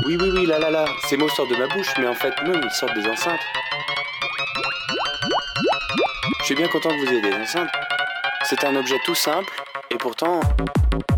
Oui, là, ces mots sortent de ma bouche, mais en fait, non, ils sortent des enceintes. Je suis bien content que vous ayez des enceintes. C'est un objet tout simple, et pourtant...